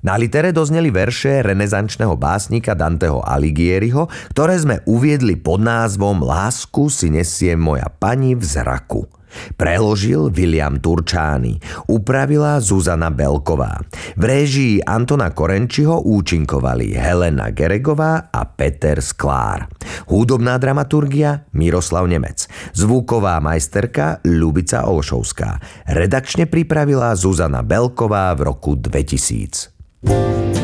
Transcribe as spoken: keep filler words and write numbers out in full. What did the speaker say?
Na litere dozneli verše renesančného básnika Danteho Alighieriho, ktoré sme uviedli pod názvom Lásku si nesie moja pani v zraku. Preložil William Turčány, upravila Zuzana Belková. V réžii Antona Korenčiho účinkovali Helena Geregová a Peter Sklár. Hudobná dramaturgia Miroslav Nemec. Zvuková majsterka Ľubica Olšovská. Redakčne pripravila Zuzana Belková v roku dvetisíc.